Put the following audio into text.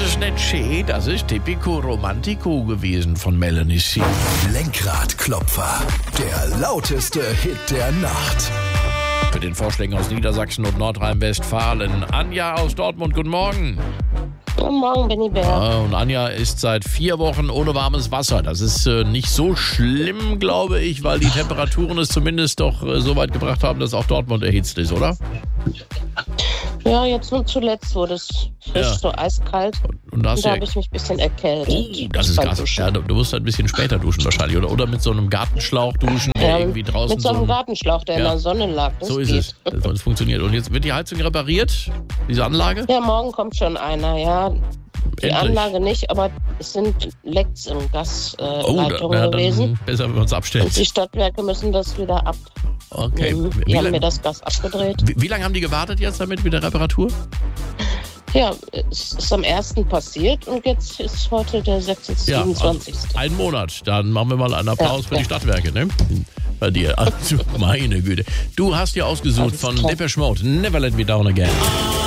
ist nicht schön, das ist Typico Romantico gewesen von Melanie C. Lenkradklopfer, der lauteste Hit der Nacht. Mit den Vorschlägen aus Niedersachsen und Nordrhein-Westfalen. Anja aus Dortmund, guten Morgen. Guten Morgen, Benny Bär. Und Anja ist seit 4 Wochen ohne warmes Wasser. Das ist nicht so schlimm, glaube ich, weil die Temperaturen es zumindest doch so weit gebracht haben, dass auch Dortmund erhitzt ist, oder? Ja, jetzt nur zuletzt wurde es frisch, so eiskalt. Und da habe ich mich ein bisschen erkältet. Oh, das ist krass. Ja, du musst ein bisschen später duschen wahrscheinlich, oder mit so einem Gartenschlauch duschen, der irgendwie draußen mit so einem Gartenschlauch, der in der Sonne lag. So ist es. Das funktioniert. Und jetzt wird die Heizung repariert, diese Anlage? Ja, morgen kommt schon einer, ja. Die Endlich. Anlage nicht, aber es sind Lecks im Gasleitungen gewesen. Besser, wenn wir uns abstellen. Und die Stadtwerke müssen das wieder ab. Okay. Die haben mir das Gas abgedreht. Wie lange haben die gewartet jetzt damit mit der Reparatur? Ja, es ist am 1. passiert und jetzt ist heute der 27. Ein Monat. Dann machen wir mal einen Applaus für die Stadtwerke, ne? Bei dir. Also, meine Güte. Du hast dir ausgesucht von Depeche Mode, Never Let Me Down Again.